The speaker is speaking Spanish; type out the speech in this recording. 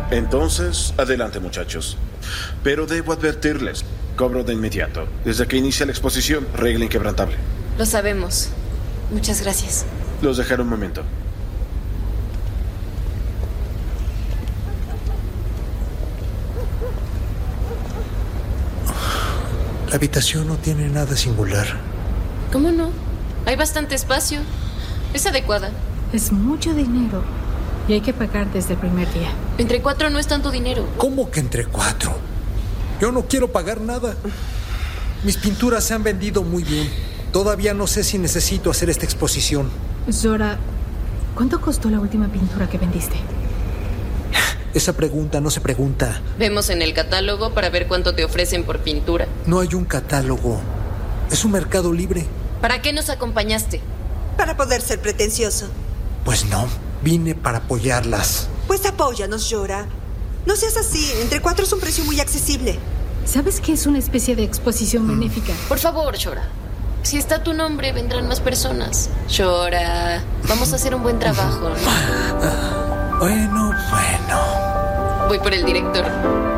Entonces, adelante, muchachos. Pero debo advertirles, cobro de inmediato. Desde que inicia la exposición, regla inquebrantable. Lo sabemos. Muchas gracias. Los dejaré un momento. La habitación no tiene nada singular. ¿Cómo no? Hay bastante espacio. Es adecuada. Es mucho dinero y hay que pagar desde el primer día. Entre 4 no es tanto dinero. ¿Cómo que entre 4? Yo no quiero pagar nada. Mis pinturas se han vendido muy bien. Todavía no sé si necesito hacer esta exposición. Zora, ¿cuánto costó la última pintura que vendiste? Esa pregunta no se pregunta. Vemos en el catálogo para ver cuánto te ofrecen por pintura. No hay un catálogo. Es un mercado libre. ¿Para qué nos acompañaste? Para poder ser pretencioso. Pues no, vine para apoyarlas. Pues apóyanos, Yora. No seas así. Entre 4 es un precio muy accesible. ¿Sabes que es una especie de exposición benéfica? Por favor, Shora. Si está tu nombre, vendrán más personas. Shora, vamos a hacer un buen trabajo, ¿no? Bueno. Voy por el director.